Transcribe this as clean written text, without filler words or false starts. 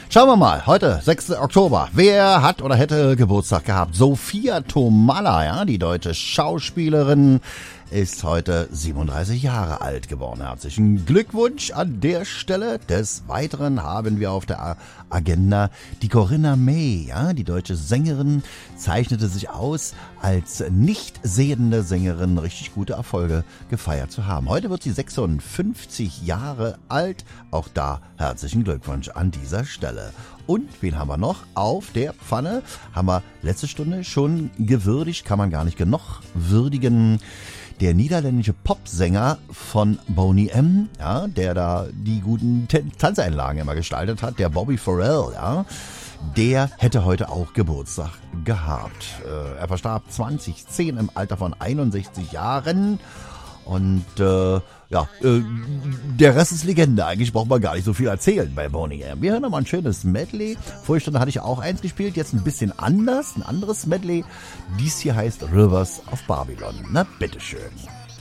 Schauen wir mal, heute, 6. Oktober. Wer hat oder hätte Geburtstag gehabt? Sophia Tomalla, ja, die deutsche Schauspielerin, ist heute 37 Jahre alt geworden. Herzlichen Glückwunsch an der Stelle. Des Weiteren haben wir auf der Agenda die Corinna May, ja, die deutsche Sängerin, zeichnete sich aus, als nicht sehende Sängerin richtig gute Erfolge gefeiert zu haben. Heute wird sie 56 Jahre alt. Auch da herzlichen Glückwunsch an dieser Stelle. Und wen haben wir noch auf der Pfanne? Haben wir letzte Stunde schon gewürdigt, kann man gar nicht genug würdigen. Der niederländische Popsänger von Boney M., ja, der da die guten Tanzeinlagen immer gestaltet hat, der Bobby Farrell, ja, der hätte heute auch Geburtstag gehabt. Er verstarb 2010 im Alter von 61 Jahren. Und der Rest ist Legende. Eigentlich braucht man gar nicht so viel erzählen bei Boney M. Wir hören nochmal ein schönes Medley. Vorige Stunde hatte ich auch eins gespielt, jetzt ein bisschen anders, ein anderes Medley. Dies hier heißt Rivers of Babylon. Na, bitteschön.